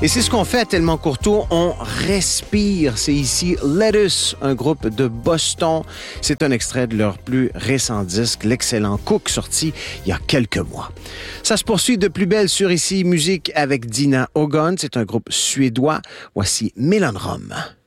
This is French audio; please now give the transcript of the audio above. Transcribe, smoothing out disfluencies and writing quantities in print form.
Et c'est ce qu'on fait à Tellement Courtois, on respire. C'est ici Lettuce, un groupe de Boston. C'est un extrait de leur plus récent disque, l'excellent Cook, sorti il y a quelques mois. Ça se poursuit de plus belle sur ici, musique avec Dina Ogon. C'est un groupe suédois. Voici Melonrum.